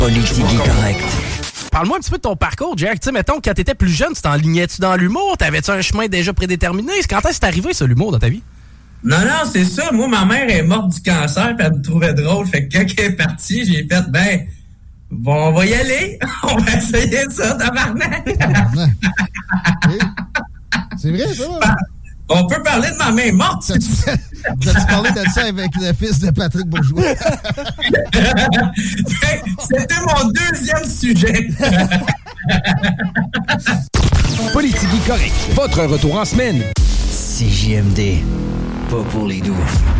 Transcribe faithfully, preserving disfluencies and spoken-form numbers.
Politique correct. Parle-moi un petit peu de ton parcours, Jack. Tu sais, mettons, quand t'étais plus jeune, tu t'enlignais-tu dans l'humour? T'avais-tu un chemin déjà prédéterminé? Quand est-ce que c'est arrivé, ça, l'humour, dans ta vie? Non, non, c'est ça. Moi, ma mère est morte du cancer, puis elle me trouvait drôle. Fait que quand elle est partie, j'ai fait, ben, bon, on va y aller. On va essayer ça, tabarnak. C'est vrai, ça? Ben, on peut parler de ma main morte. T'as-tu, t'as-tu parlé de ça avec le fils de Patrick Bourgeois? C'était mon deuxième sujet. Politique correct. Votre retour en semaine. C J M D. Pas pour les doux.